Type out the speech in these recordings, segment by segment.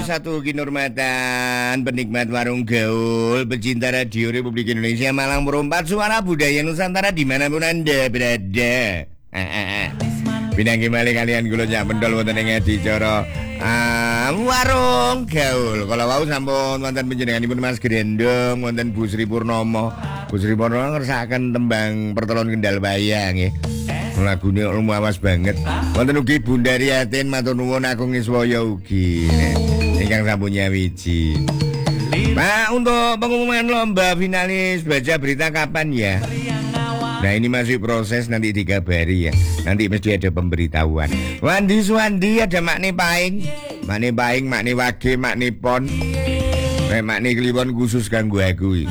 satu kinurmatan penikmat warung gaul, pecinta radio Republik Indonesia Malang Merompat, suara budaya Nusantara dimanapun Anda berada. Pinanggi malih kalian kula jak pentol wonten ing adicara warung gaul. Kalau wau sampun wonten panjenenganipun Mas Grendong, wonten Bu Sri Purnomo. Bu Sri Purnomo ngersakaken tembang Pertelon Kendal Bayang nggih. Lagune lumawas banget. Wonten ugi Bunda Riatin matur nuwun Agung Iswaya ugi. Ingkang sampun nyawiji. Pak, untuk pengumuman lomba finalis baca berita kapan ya? Nah ini masih proses, nanti dikabari ya. Nanti mesti ada pemberitahuan. Wandi Suwandi ada Makni Paing, Makni Paing, Makni Wage, Makni Pon, Makni Kliwon khusus kanggo aku.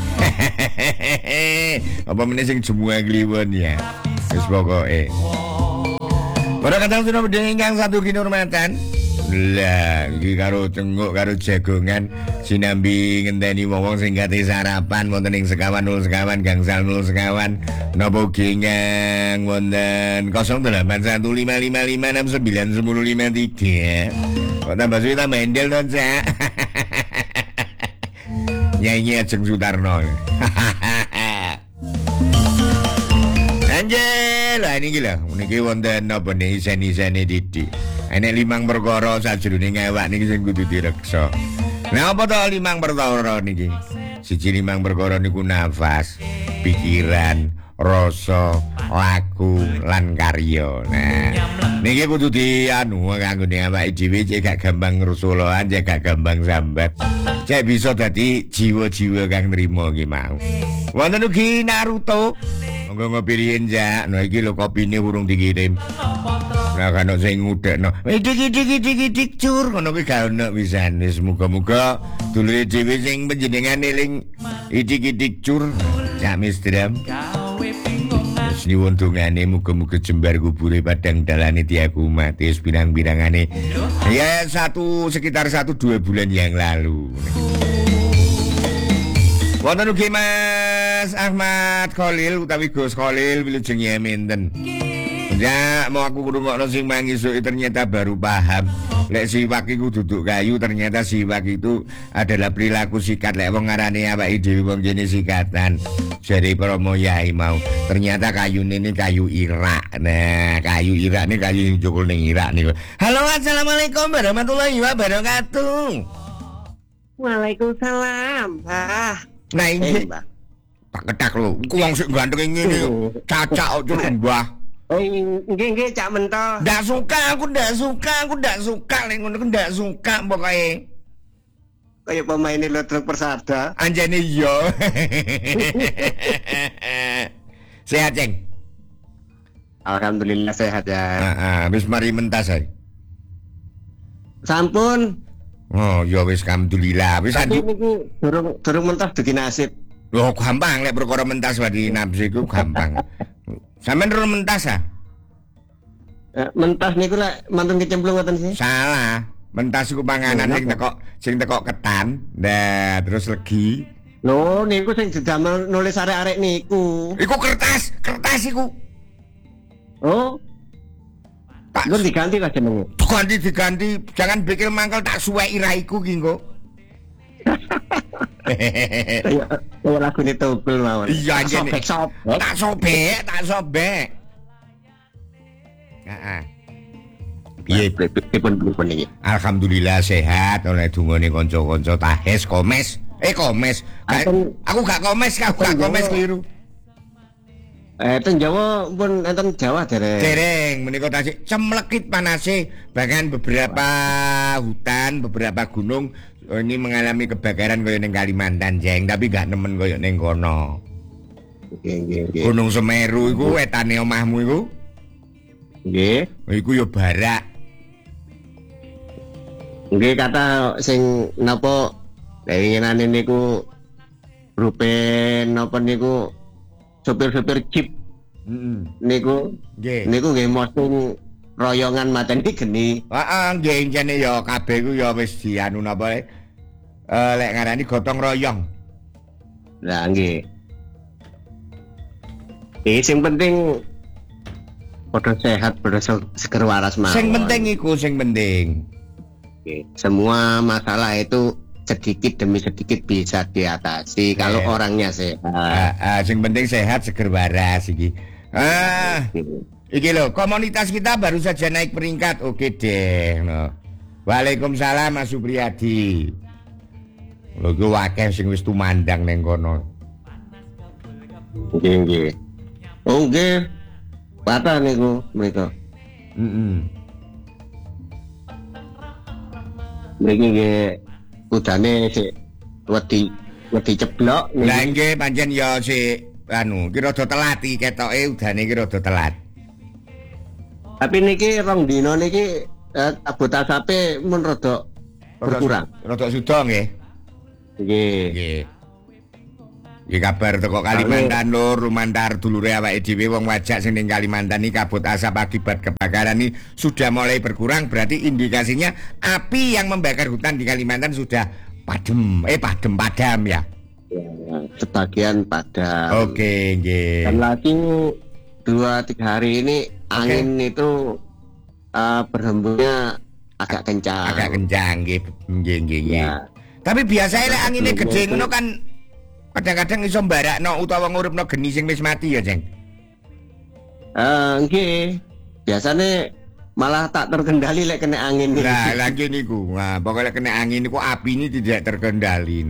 Apa meneh sing jemua kliwon ya. Wis pokoke. Para kadang sudah bedhe ingkang satu kinurmatan. Lah, iki karo tenguk karo jagongan sinambi ngenteni wong sing kate sarapan wonten ing sekawan 0 sekawan gangsal 0 sekawan napa gengang wonten 081555569103. Kok tambah suwi tambah endel to, Cak. Nyanyi Ajeng Sutarno. Anjir, lah ini gila. Niki wonten napa nih isen-isene Didi. Enek 5 perkara sajroning awak niki sing kudu direksa. Nah, apa to 5 perkara niki? Siji 5 perkara niku nafas, pikiran, rasa, laku lan karya. Nah, niki kudu dianu kanggo awake dhewe cek gak gampang ngrusulahan, cek gak gampang sambat. Cek bisa dadi jiwa-jiwa kang nrimo ki mau. Wonten ugi Naruto. Monggo ngopi riyen, Jak. Nah iki lho kopine urung dikirim. Nah kan sing ngudekno. Dik cur ngono kuwi gak ono wisane. Muga-muga dulure dhewe sing panjenengan eling idik cur ya Mistram. Wis nyuwun dongane muga-muga jembar kubure padang dalane Tiaku Mati pirang-pirangane. Ya sekitar 1-2 bulan yang lalu. Wonten ugi Mas Ahmad Khalil utawi Gus Khalil wilujeng Yeminten. Ya, mau aku ngrungokno sing mangisuk ternyata baru paham. Lek siwak iku duduk kayu, ternyata siwak itu adalah perilaku sikat. Lek wong ngarani awake dhewe wong jenis sikatan. Jare promo yai mau. Ternyata kayune ini kayu Irak. Nah, kayu Irak ini kayu sing cukul ning Irak niku. Halo, assalamualaikum warahmatullahi wabarakatuh. Waalaikumsalam. Nah ini tak ketak lho. Iku wong sik ganteng ngene. Cacak ojo Mbah. Oh, nggih Cak Mento. Ndak suka, aku ndak suka lek ngono ndak suka pokoke. Kayak pemain Lodrok Persada. Anjene iya. Sehat, Ceng. Alhamdulillah sehat ya. Heeh, wis mari mentas ae. Sampun. Oh, ya wis alhamdulillah. Wis niku durung mentas dugi nasib. Loh, gampang lek perkara mentas wadi nafsu iku gampang. Sampeyan ro mentas ah? Mentas niku lek mantun kecemplung ngoten sih. Salah. Mentas iku panganan sing teko ketan. Nah, terus legi. Lho, niku sing didamel nulis arek-arek niku. Iku kertas iku. Oh. Pak, lu diganti lah jenenge. Diganti, jangan pikir mangkel tak suweki raiku ki engko. Ya lagune Togel mawon. Iya jene. Tak sobek. Heeh. Piye pripun niki? Alhamdulillah sehat oleh dungane kanca-kanca Tahes Komes. Komes. Aku gak komes keliru. Ten Jawa pun enten Jawa dereng menika tasik cemlekit panase bahkan beberapa hutan beberapa gunung ini mengalami kebakaran kaya ning Kalimantan Jeng tapi gak nemen kaya ning kono. Nggih. Gunung Semeru iku wetane omahmu iku? Nggih. Iku ya barak. Nggih kata sing napa winginane niku rupen napa niku sopir-sopir jeep. Niku nggih mosing royongan mateni geni. Heeh, nggih jane ya kabeh ku ya wis dianu napa lek ngarani gotong royong. Lah nggih. Sing penting padha sehat, padha seger waras mawon. Sing penting iku Oke. Semua masalah itu sedikit demi sedikit bisa diatasi kalau orangnya sehat. Sing penting sehat seger waras iki. Iki lho, komunitas kita baru saja naik peringkat. Oke deh, no. Waalaikumsalam Mas Supriyadi. Lho iki akeh sing wis tumandang ning kono. Nggih. Oh nggih. Patah niku mereka. Mriki nggih udane sik wedi ceblok. Lah nggih pancen ya sik ki rada telat iki ketoke udane iki rada telat. Tapi niki rong dina niki kabut asape mun rada berkurang. Rada suda nggih. Nggih. Iki kabar teko Kalimantan Lur, lumantar dulure awake dhewe wong wajak sing ning Kalimantan iki kabut asap akibat kebakaran ini sudah mulai berkurang, berarti indikasinya api yang membakar hutan di Kalimantan sudah padam ya. Ya, sebagian padam. Oke, nggih. Dan lagi 2-3 hari ini angin itu berhembusnya agak kencang. Agak kencang nggih. Ya. Tapi biasanya anginnya gede ngono kan kadang-kadang iso mbarakno utawa ngurupno geni sing wis mati ya, Jeng. Nggih. Biasane malah tak terkendali lek kena angin. Nah, lagi niku. Nah, pokoknya kena angin niku api ini tidak terkendali.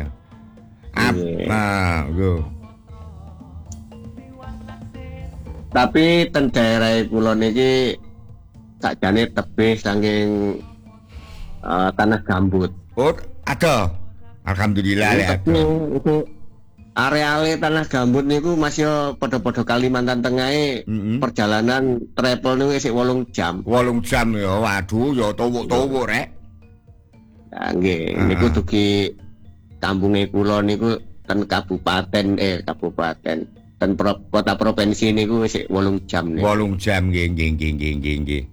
Tapi ten daerah kula niki sakjane tebih saking tanah gambut. Oh, ada. Alhamdulillah ya. Itu areale tanah gambut niku masih padha-padha Kalimantan Tengah perjalanan travel niku isih 8 jam. 8 jam ya. Waduh, ya tuwuk-tuwuk rek. Nah, nggih, niku dugi kampunge kula niku ten kabupaten ten kota provinsi niku isih 8 jam niku. 8 jam nggih.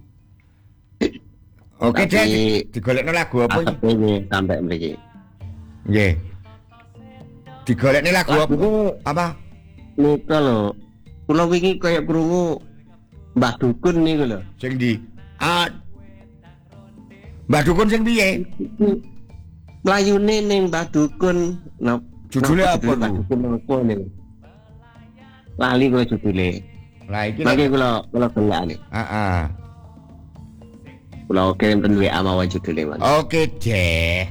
Oke, Dek, digolekno lagu apa iki? Sampai mriki. Nggih. Digolekne lagu apa? Nika lho. Kula wingi kaya krungu Mbah Dukun niku lho. Sing ndi? Mbah Dukun sing piye? Mlayune ning Mbah Dukun. Judule apa niku? Lali kula judule. Lah iki kula gelakane. Heeh. Kula kirim ten WA mawon judule, Mas. Oke, deh.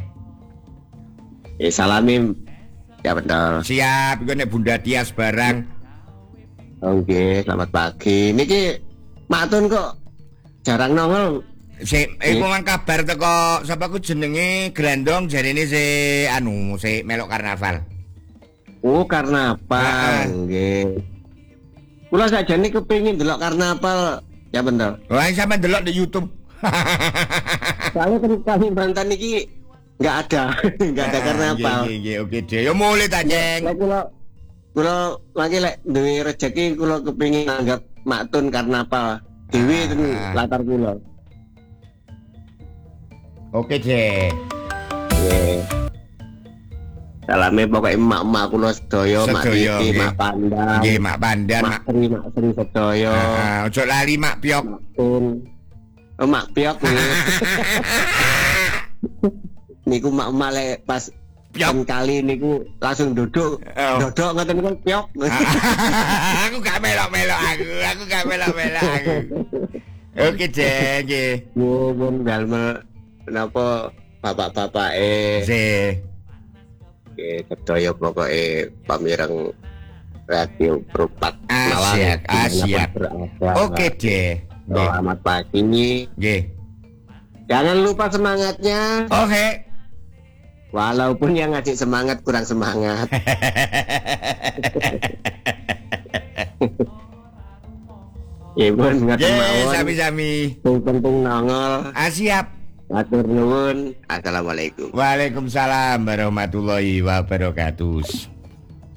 Salami ya bener. Siap, iku nek Bunda Tias barang. Oke, selamat pagi. Niki Maktun kok jarang nongol. Iku mang kabar teko sapa ku jenenge Grandong jarene si melok karnaval. Oh, karnaval. Nggih. Kula sakjane kepengin delok karnaval. Ya bener. Wah, sampe delok di YouTube. Soalnya kan Kalimantan niki nggak ada karnaval. Iya, oke deh. Ya mulai ta, Ceng. Kula lagi lek duwe rezeki kula kepengin anggap Maktun karnaval dhewe ten latar kula. Oke deh. Nggih. Salame pokoke emak-emak kula sedaya, Mak Titi, Mak Pandan. Nggih, Mak Pandan, Mak Sri sedaya. Ojo lali Mak Piok. Mak Piok niku mak lek pas piok kali niku langsung dodok ngoten niku piok. Aku gak melok-melok aku gak melok-melok Oke Jeng nggih. Mun dalem napa bapak-bapake nggih sedaya pokoke pamireng radio Propak Asyik. Oke deh. Selamat pagi nih. Nggih. Jangan lupa semangatnya. Oke. Walaupun yang ngasih semangat kurang semangat. Ibun ngaten mawon. Sami-sami. Penting nongol. Siap. Matur nuwun. Assalamualaikum. Waalaikumsalam warahmatullahi wabarakatuh.